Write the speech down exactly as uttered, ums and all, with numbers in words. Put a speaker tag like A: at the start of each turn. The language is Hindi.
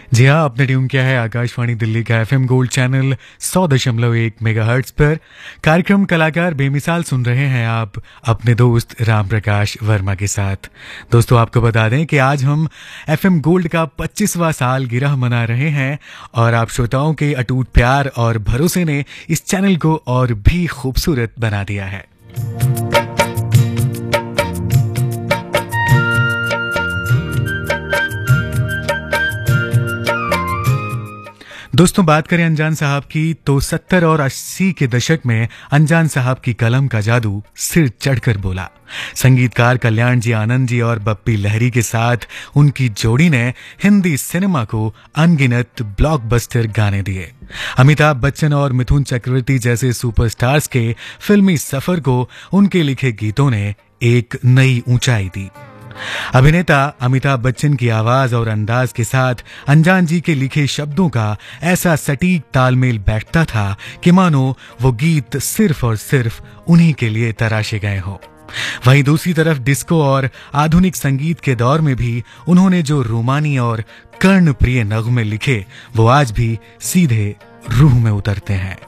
A: जी हाँ, आपने ट्यून किया है आकाशवाणी दिल्ली का एफएम गोल्ड चैनल सौ दशमलव एक मेगाहर्ट्ज पर। कार्यक्रम कलाकार बेमिसाल सुन रहे हैं आप अपने दोस्त राम प्रकाश वर्मा के साथ। दोस्तों, आपको बता दें कि आज हम एफएम गोल्ड का पच्चीसवां साल गिरह मना रहे हैं और आप श्रोताओं के अटूट प्यार और भरोसे ने इस चैनल को और भी खूबसूरत बना दिया है। दोस्तों, बात करें अनजान साहब की तो सत्तर और अस्सी के दशक में अनजान साहब की कलम का जादू सिर चढ़कर बोला। संगीतकार कल्याण जी आनंद जी और बप्पी लहरी के साथ उनकी जोड़ी ने हिंदी सिनेमा को अनगिनत ब्लॉकबस्टर गाने दिए। अमिताभ बच्चन और मिथुन चक्रवर्ती जैसे सुपरस्टार्स के फिल्मी सफर को उनके लिखे गीतों ने एक नई ऊंचाई दी। अभिनेता अमिताभ बच्चन की आवाज और अंदाज के साथ अनजान जी के लिखे शब्दों का ऐसा सटीक तालमेल बैठता था कि मानो वो गीत सिर्फ और सिर्फ उन्हीं के लिए तराशे गए हों। वहीं दूसरी तरफ डिस्को और आधुनिक संगीत के दौर में भी उन्होंने जो रोमानी और कर्णप्रिय नगमे लिखे वो आज भी सीधे रूह में उतरते हैं।